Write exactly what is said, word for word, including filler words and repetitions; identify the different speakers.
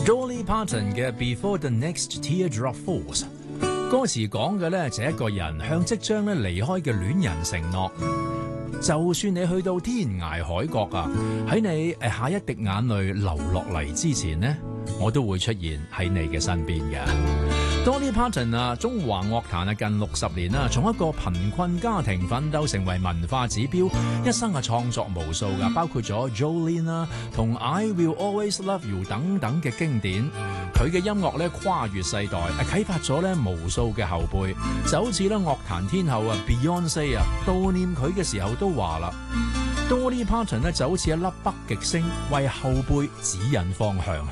Speaker 1: Dolly Parton 嘅 Before the Next Teardrop Falls， 歌詞講嘅咧就係一個人向即將咧離開嘅戀人承諾，就算你去到天涯海角啊，喺你誒下一滴眼淚流落嚟之前呢，我都會出現喺你嘅身邊嘅。Dolly Parton 啊，中華樂壇啊近六十年啦，從一個貧困家庭奮鬥成為文化指標，一生啊創作無數噶，包括咗 Jolene 啦同 I Will Always Love You 等等嘅經典。佢嘅音樂咧跨越世代，啟發咗咧無數嘅後輩，就好似咧樂壇天后啊 Beyonce 啊，悼念佢嘅時候都話啦 ，Dolly Parton 咧就好似一粒北極星，為後輩指引方向。